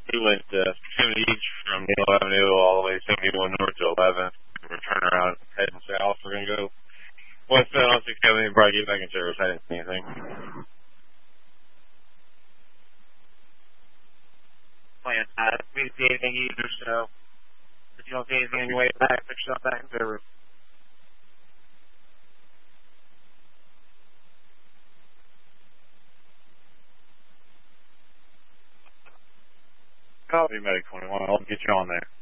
We went 70 each from Neal Avenue all the way 71 north to 11. We're turning around heading south. We're going to go westbound on 670 and probably get back in service. I didn't see anything. Plan. We didn't see anything either, so if you don't see anything on your way back, put yourself back in service. Copy, Medic 21. I'll get you on there.